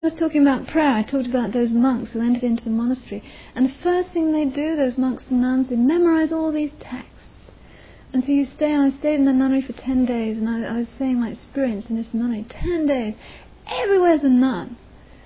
I was talking about prayer. I talked about those monks who entered into the monastery, and the first thing they do, those monks and nuns, they memorize all these texts. And so I stayed in the nunnery for 10 days, and I was saying my experience in this nunnery. 10 days, everywhere's a nun.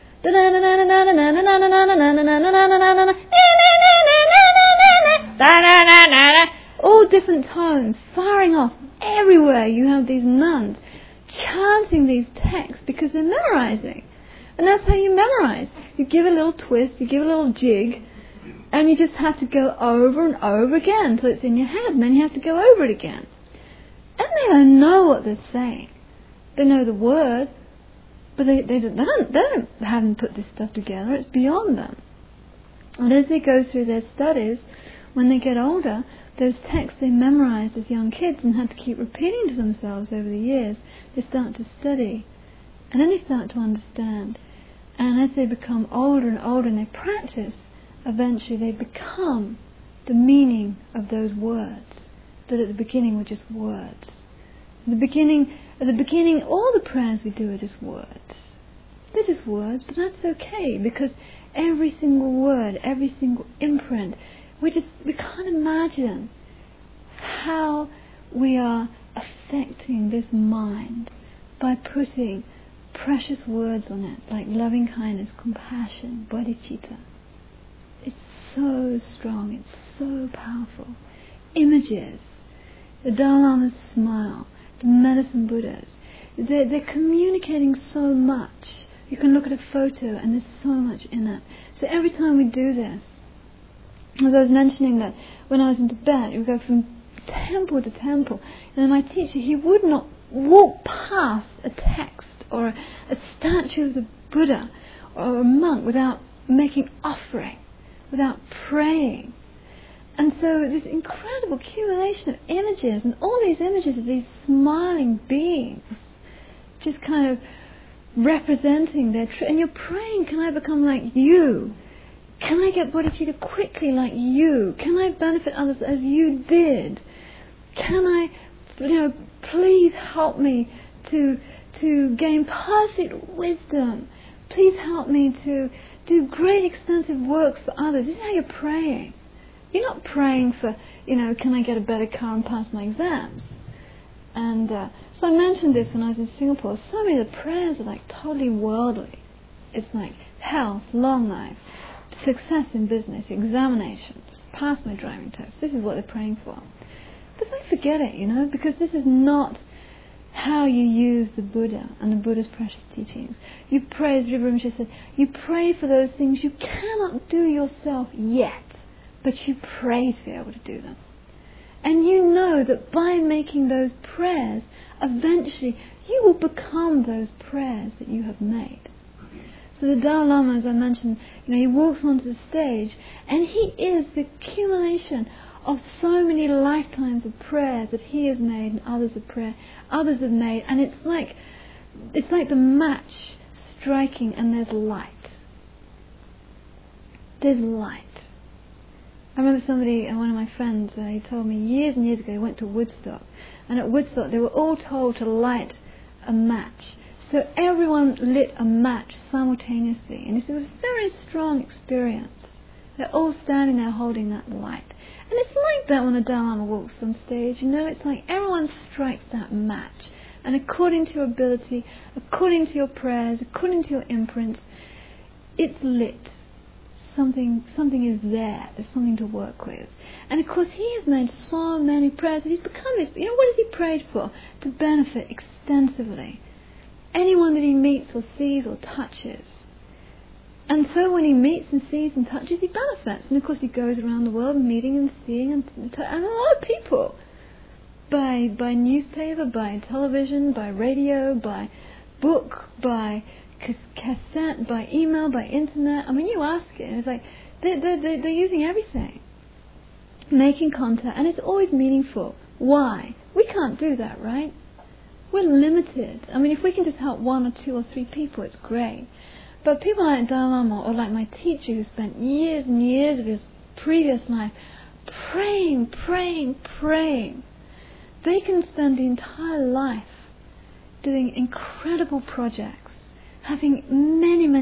All different tones, firing off. Everywhere you have these nuns chanting these texts because they're memorizing. And that's how you memorize. You give a little twist, you give a little jig, and you just have to go over and over again until it's in your head, and then you have to go over it again. And they don't know what they're saying. They know the word, but they haven't put this stuff together. It's beyond them. And as they go through their studies, when they get older, those texts they memorized as young kids and had to keep repeating to themselves over the years, they start to study. And then they start to understand. And as they become older and older and they practice, eventually they become the meaning of those words that at the beginning were just words. At the beginning, all the prayers we do are just words. They're just words, but that's okay, because every single word, every single imprint, we can't imagine how we are affecting this mind by putting precious words on it, like loving kindness, compassion, bodhicitta. It's so strong, it's so powerful. Images, the Dalai Lama's smile, the medicine Buddhas, they're communicating so much. You can look at a photo and there's so much in it. So every time we do this, as I was mentioning that when I was in Tibet, you would go from temple to temple, and then my teacher, he would not walk past a text or a statue of the Buddha or a monk without making offering, without praying. And so this incredible accumulation of images, and all these images of these smiling beings, just kind of representing their and you're praying, can I become like you? Can I get bodhicitta quickly like you? Can I benefit others as you did? Can I, please help me to gain perfect wisdom. Please help me to do great extensive works for others. This is how you're praying. You're not praying for, can I get a better car and pass my exams? And so I mentioned this when I was in Singapore. So many of the prayers are like totally worldly. It's like health, long life, success in business, examinations, pass my driving test. This is what they're praying for. But they forget it, because this is not how you use the Buddha and the Buddha's precious teachings. You pray, as River Rinpoche said, you pray for those things you cannot do yourself yet, but you pray to be able to do them. And you know that by making those prayers, eventually you will become those prayers that you have made. So the Dalai Lama, as I mentioned, he walks onto the stage, and he is the accumulation of so many lifetimes of prayers that he has made and others have made, and it's like the match striking, and there's light. There's light. I remember one of my friends, he told me years and years ago, he went to Woodstock, and at Woodstock they were all told to light a match. So everyone lit a match simultaneously, and it was a very strong experience. They're all standing there holding that light. And it's like that when the Dalai Lama walks on stage, it's like everyone strikes that match. And according to your ability, according to your prayers, according to your imprints, it's lit. Something is there. There's something to work with. And of course he has made so many prayers that he's become this. What has he prayed for? To benefit extensively anyone that he meets or sees or touches. And so when he meets and sees and touches, he benefits. And of course he goes around the world meeting and seeing and a lot of people. By newspaper, by television, by radio, by book, by cassette, by email, by internet. You ask it, it's like they're using everything. Making contact, and it's always meaningful. Why? We can't do that, right? We're limited. If we can just help 1 or 2 or 3 people, it's great. But people like Dalai Lama, or like my teacher who spent years and years of his previous life praying, they can spend the entire life doing incredible projects, having many